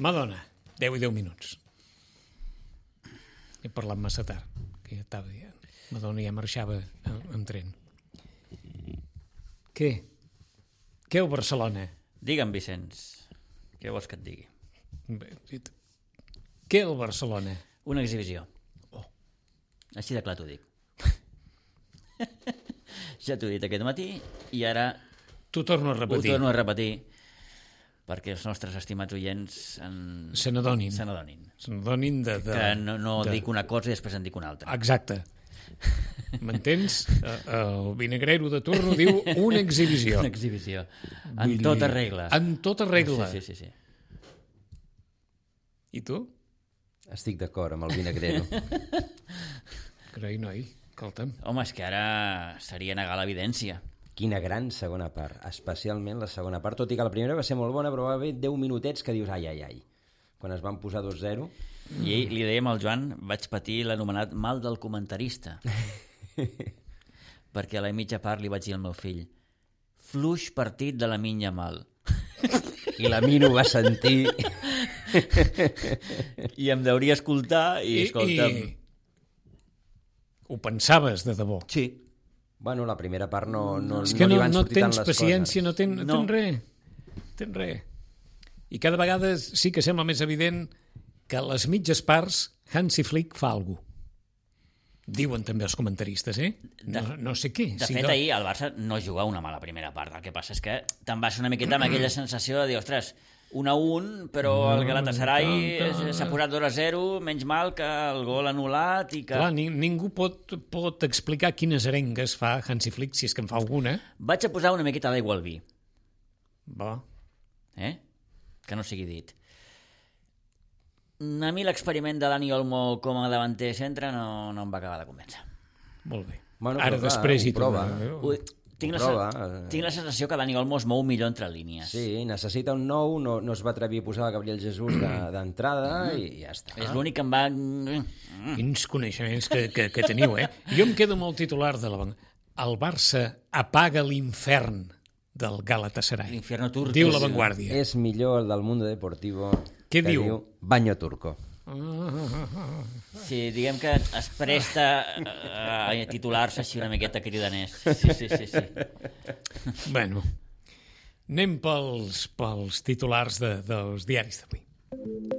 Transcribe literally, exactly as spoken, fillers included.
Madonna, deu i deu minuts. He parlat massa tard, que ja estava dient. Madonna ja marxava amb tren. Què? Què el Barcelona? Digue'm, Vicenç, què vols que et digui? Què el Barcelona? Una exhibició. Oh. Així de clar t'ho dic. Ja t'ho he dit aquest matí i ara t'ho torno a repetir. Ho torno a repetir perquè els nostres estimats oients en... se n'adonin. Se n'adonin. Se n'adonin de, de... Que no, no de... dic una cosa i després en dic una altra. Exacte. M'entens? El vinagrero de Torno diu una exhibició. Una exhibició. En Vull tota regla. En tota regla. Sí, sí, sí, sí. I tu? Estic d'acord amb el vinagrero. Carai, noi, escolta'm. Home, és que ara seria negar l'evidència. Quina gran segona part, especialment la segona part, tot i que la primera va ser molt bona, però va haver deu minutets que dius ai, ai, ai. Quan es van posar dos zero... I li dèiem al Joan, vaig patir l'anomenat mal del comentarista. Perquè a la mitja part li vaig dir al meu fill fluix partit de la minya mal. I la Mino va sentir... I em deuria escoltar i, I escolta'm... I... Ho pensaves de debò? Sí. Bueno, la primera part no, no, és no que li no, van no sortir tant tens les paciència, coses. no tens, no. tens res. Tens res. I cada vegada sí que sembla més evident que a les mitges parts Hansi Flick fa alguna cosa. Diuen també els comentaristes, eh? No, no sé què. De sí, fet, no... ahir el Barça no juga una mala primera part. El que passa és que te'n vas una miqueta amb aquella sensació de dir, ostres, un a un, però el Galatasaray s'ha posat dos a zero, menys mal que el gol anul·lat i que... Clar, ni, ningú pot, pot explicar quines arengues fa Hansi Flick, si és que en fa alguna. Vaig a posar una miqueta d'aigua al vi. Va. Eh? Que no sigui dit. A mi l'experiment de Dani Olmo com a davanter centre no, no em va acabar de convèncer. Molt bé. Bueno, Ara clar, després hi prova. Ho, tinc, la, prova. tinc la sensació que Dani Olmo es mou millor entre línies. Sí, necessita un nou, no, no es va atrevir a posar Gabriel Jesús d'entrada de, i ja està. És l'únic que em va... Quins coneixements que, que, que teniu, eh? Jo em quedo amb el titular de la... El Barça apaga l'infern del Galatasaray. L'infierno turco. Diu La Vanguardia. És millor el del Mundo Deportivo. Què que diu? diu? Baño turco. Sí, diguem que es presta a titular-se així una miqueta cridaners. Sí, sí, sí, sí. Bueno, anem pels, pels titulars de, dels diaris d'avui.